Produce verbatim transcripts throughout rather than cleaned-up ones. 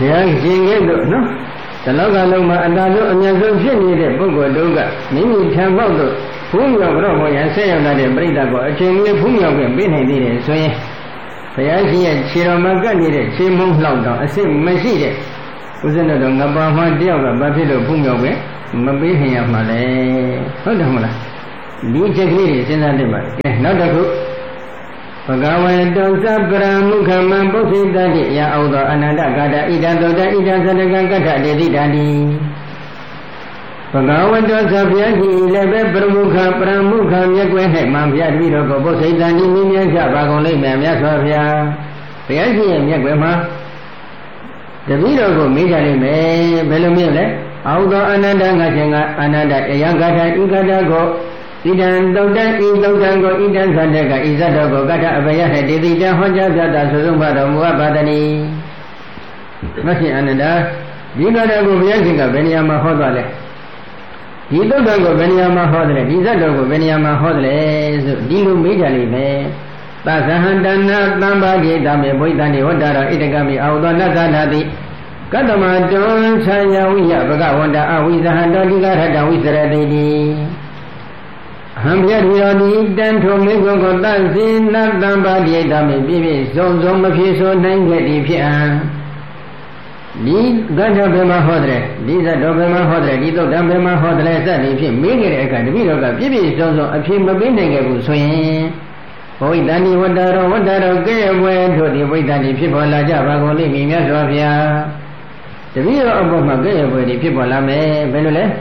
ဘုရားရှင်ကဲ့သို့နော်တလောကလုံးမှာအတားဆုံးအမြတ်ဆုံးဖြစ်နေတဲ့ပုဂ္ဂိုလ်တို့ကမိမိထံပေါက်တို့ဘုံရောက်တော့ဘောရဆက်ရောက်လာတဲ့ပြိတ္တာကိုအချိန်လေးဘုံရောက်ပြန်ပြနိုင်သေးတယ်ဆိုရင်ဘုရားရှင်ရဲ့ခြေတော်မှာကပ်နေတဲ့ခြေမုံလောက်တော့အစစ်မရှိတဲ့ဥစ္စနတော်ငပါမှတယောက်ကဘာဖြစ်လို့ဘုံရောက်ပဲမပေးခင်ရမှာလဲဟုတ်တယ်မဟုတ်လားဒီချက်ကလေးတွေစဉ်းစားနေပါကဲနောက်တစ်ခုဘဂဝေတောသပရမုခမံပုသိတတိယအောသောအနန္တကာတဣဒံတောတဣဒံသတကံကထတေတိတတိဘဂဝတောသဘုရားကြီးလည်းပဲပရမုခပရမုခမြတ်ကွယ်၌မှန်ဘုရားတပည့်တော်ကိုပုသိတတိမြင်းမြတ်ကြပါကုန်လိမ့်မယ်မြတ်စွာဘုရားဘုရားကြီးရဲ့မြတ်ကွယ်မှာတပည့်တော်ကိုမေးကြလိမ့်မယ်ဘယ်လိုမြင်လဲအောသောအနန္တငါရှင်ကအနန္တအယံကာထဤကာထကိုဣဒံတုတ်တံဤတုတ်တံကိုဣဒံသတ္တကဤဇတ်တော်ကိုကထအဘယဟတေတိတံဟောကြားပြတာဆိုဆုံးပါတော်မူအပ်ပါတနိမရှင်အနန္တဒီကာထကိုဘုရားရှင်ကဘယ်နေရာမှာဟောသွားလဲဒီတုတ်တံကိုဘယ်နေရာမှာဟောတယ်ဒီဇတ်တော်ကိုဘယ်နေရာမှာဟောတယ်ဆိုဒီလိုမေးကြလိမ့်မယ်သသဟန္တနာသံပါတိတမေဘုဒ္ဓနိဝတ္တရောဣတကမိအောသောနသနာတိကတ္တမတွန်ဆာယဝိယဘဂဝန္တအဝိဇဟံတောတိကထတဝိစရတိတိဟံပြတိယောတိတန်ထုံမေကွန်ကိုသဇိနသံပါတိတမေပြည့်ပြည့်စုံစုံမဖြစ်ဆိုနိုင်ခဲ့သည်ဖြစ်အံဒီကတ္တဘယ်မှာဟောတယ်ဒီဇတ်တော်ဘယ်မှာဟောတယ်ဒီသုတ်တံဘယ်မှာဟောတယ်စသည်ဖြင့်မေးခဲ့တဲ့အခါတပည့်တော်ကပြည့်ပြည့်စုံစုံအဖြစ်မပေးနိုင်ခဲ့ဘူးဆိုရင်ဘဝိတ္တန်ဒီဝတ္တရောဝတ္တရောကဲ့ဘွယ်တို့ဒီဝိတ္တန်ဒီဖြစ်ပေါ်လာကြပါကုန်လိမ့်မည်မြတ်စွာဘုရားတပည့်တော်အပေါ်မှာကဲ့ရဲ့ဘွယ်ဒီဖြစ်ပေါ်လာမယ်ဘယ်လိုလဲ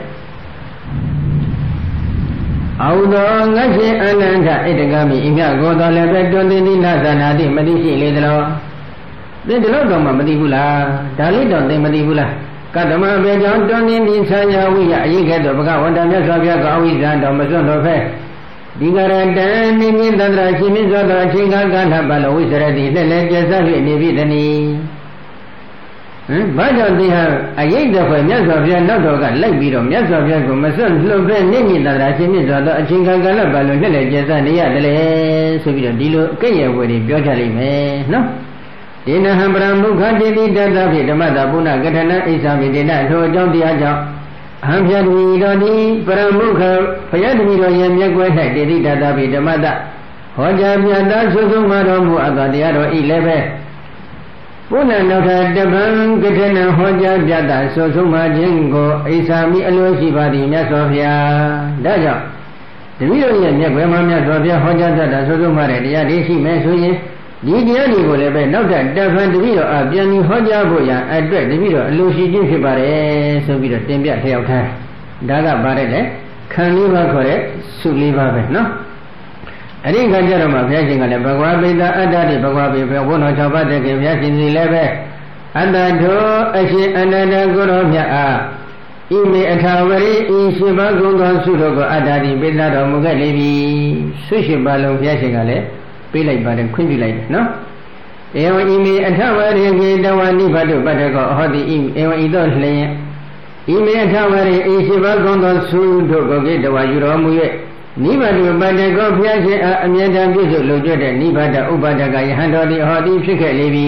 အောသောငါရှင်အနန္တဣတကမိအမြကိုတော်လည်းပဲတွင်တင်တိနာသနာတိမသိရှိလေသလားသင်ဒီလောက်တော့မှမသိဘူးလားဒါလေးတော့သင်မသိဘူးလားကတ္တမဘေကြောင့်တွင်တင်တိဆာယဝိယအရေးကဲ့သို့ဘဂဝန္တမြတ်စွာဘုရားကအဝိဇ္ဇာတော်မစွန့်တော်ဖဲဒီကရတံနိမိတ္တရာရှင်မြတ်စွာသောအချိန်ကာလပလဝိစရတိလက်လက်ကျက်စား၍နေပြီတနည်းဟမ်ဘာကြောင့်ဒီဟာအရေးတော်ဖွယ်မြတ်စွာဘုရားနောက်တော်ကလိုက်ပြီးတော့မြတ်စွာဘုရားကိုမစွန့်လွတ်ဖဲနိမိတ္တရာရှင်မြတ်စွာသောအချိန်ကာလပလလက်လက်ကျက်စားနေရတယ်လေဆိုပြီးတော့ဒီလိုအကဲ့ရဲ့ဝယ်တွေပြောကြလိမ့်မယ်နော်ဒေနဟံပရမုခတိတိတတဖြင့်ဓမ္မတာပုဏ္ဏကထဏအိသမိဒေနထိုအကြောင်းတရားကြောင့်အဟံဖြတ်တိတော်ဒီပရမုခဘုရားတပည့်တော်ရဲ့မျက်ကွယ်၌တေတိတတဖြင့်ဓမ္မတာဟောကြားပြတာဆိုဆုံးမတော်မူအပ်သောတရားတော်ဤလည်းပဲပုဏ္ဏနောက်ထပ်တပံကထဏဟောကြားပြတာဆိုဆုံးမခြင်းကိုအိသမိအလိုရှိပါသည်မြတ်စွာဘုရားဒါကြောင့်တပည့်တော်ရဲ့မျက်ကွယ်မှာမြတ်စွာဘုရားဟောကြားပြတာဆိုဆုံးမတဲ့တရားတွေရှိမယ်ဆိုရင်ဒီတရားတွေကိုလည်းပဲနောက်ထပ်တပံတပည့်တော်အပြန်ပြီးဟောကြားဖို့ရန်အတွက်တပည့်တော်အလိုရှိခြင်းဖြစ်ပါတယ်ဆိုပြီးတော့တင်ပြထရောက်ထားဒါကပါတယ်လေခံလေးပါခေါ်တဲ့စုလေးပါပဲနော်အဲ့ဒီခါကျတော့မှဘုရားရှင်ကလည်းဘဂဝါပိတအတ္တတိဘဂဝါပိဘဝနော၆ပါးတကယ်ဘုရားရှင်စီလည်းပဲအတ္တတောအရှင်အနန္တကိုရောမြတ်အားဣမေအထာဝရိဤရှိပါကုံသောစုတို့ကိုအတ္တတိပိတတော်မူခဲ့လေပြီဆုရှိပါလုံးဘုရားရှင်ကလည်းပေးလိုက်ပါတယ်ခွင့်ပြုလိုက်နော်ဧဝံဣမေအထဝရေကေတဝနိဗ္ဗတုပတ္တကောအဟောတိဣဧဝံဣသောလျင်ဣမေအထဝရေဤရှိပါကုံသောစုတို့ကိုကေတဝယူတော်မူ၍နိဗ္ဗတုပတ္တကောဘုရားရှင်အားအမြဲတမ်းပြည့်စုံလုံကျွတ်တဲ့နိဗ္ဗတဥပဒကယဟန်တော်သည်အဟောတိဖြစ်ခဲ့လေပြီ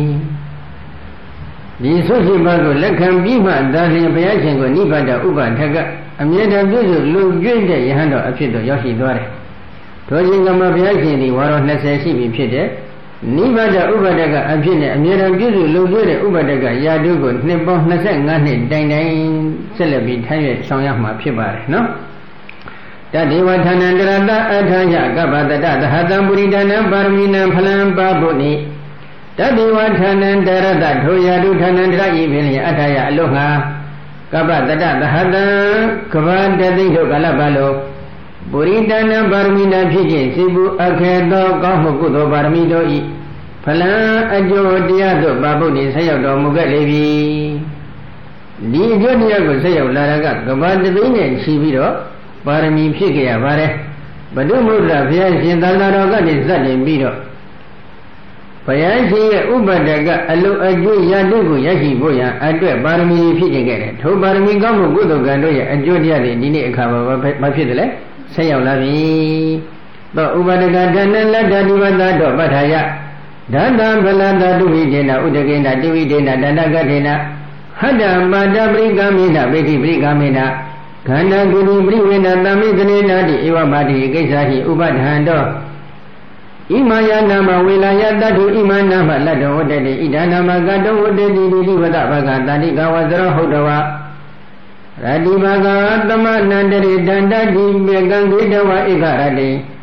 ဒီဆုရှိပါကိုလက်ခံပြီးမှသာလျှင်ဘုရားရှင်ကိုနိဗ္ဗတဥပဒကအမြဲတမ်းပြည့်စုံလုံကျွတ်တဲ့ယဟန်တော်အဖြစ်သို့ရောက်ရှိသွားတယ်ထိုခြင်းကမှဘုရားရှင်သည်ဝါတော်၂၀ရှိပြီဖြစ်တဲ့နိဗ္ဗာန်ဥပဒကအဖြစ်နဲ့အမြဲတမ်းပြည့်စုံလုံကျွတဲ့ဥပဒကရာတုကိုနှစ်ပေါင်း၂၅နှစ်တိုင်တိုင်ဆက်လက်ပြီးထမ်းရွက်ဆောင်ရမှာဖြစ်ပါတယ်နော်တတေဝဌာနန္တရတအထာယကပ္ပတတသဟတံပုရိဒနံပါရမီနံဖလံပါဘုနိတတေဝဌာနန္တရတထိုရာတုဌာနန္တရဤပင်အထာယအလို့ငါကပ္ပတတသဟတံကဘာတသိတို့ကလပ်ပါလို့ပုရိဒနံပါရမီနံဖြစ်ခြင်းစိပုအခေသောကောင်းမှုကုသိုလ်ပါရမီတို့ဤဖလံအကျိုးတရားတို့ပါဘုနိဆက်ရောက်တော်မူခဲ့လေပြီဒီအကျိုးတရားကိုဆက်ရောက်လာတာကကဘာတသိနဲ့ချီပြီးတော့ပါရမီဖြစ်ကြရပါတယ်ဘုဒ္ဓမုဒ္ဒဘုရားရှင်သန္တာတော်ကနေစတင်ပြီးတော့ဘုရားရှင်ရဲ့ဥပဒကအလုအကျိုးရတုကိုရရှိဖို့ရန်အတွက်ပါရမီဖြစ်ခြင်းခဲ့တယ်ထိုပါရမီကောင်းမှုကုသိုလ်ကံတို့ရဲ့အကျိုးတရားတွေဒီနေ့အခါမှာမဖြစ်တယ်လေဆက်ရောက်လာပြီသောဥပဒကတဏ္ဍလတ္တဒီဝတ္တတော့ပဋ္ဌာယဓာတဗလတတုဝိဒေနဥဒကေနတိဝိဒေနတတကထေနဟတ္တပါတပရိကမေနပိဋိပရိကမေနခန္ဓာကုတိပရိဝေနသမိသနေနာတိဧဝမာတိကိစ္စဟိဥပဒဟံတောဣမယနာမဝေလာယတတုဣမနာမလတ္တဝတ္တေဣဒာနာမကတောဝတ္တေတိတိဝတ္တဘဂတာတိကဝဇရောဟုတ်တဝရတိဘဂသမနန္တရိတန္တတိမေကံခေတဝဧကရတေ